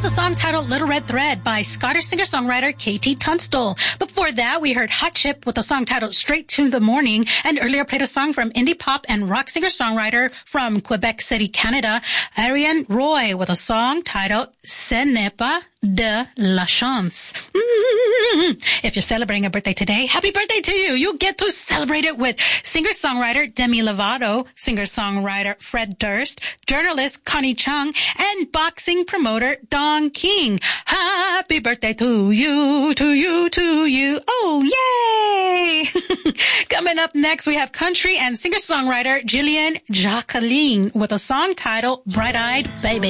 a song titled Little Red Thread by Scottish singer-songwriter KT Tunstall. Before that, we heard Hot Chip with a song titled Straight to the Morning, and earlier played a song from indie pop and rock singer-songwriter from Quebec City, Canada, Ariane Roy, with a song titled Ce n'est pas de la chance. If you're celebrating a birthday today, happy birthday to you. You get to celebrate it with singer-songwriter Demi Lovato, singer-songwriter Fred Durst, journalist Connie Chung, and boxing promoter Don King. Happy birthday to you, to you, to you. Oh, yay! Coming up next, we have country and singer-songwriter Jillian Jacqueline with a song titled Bright Eyed Baby.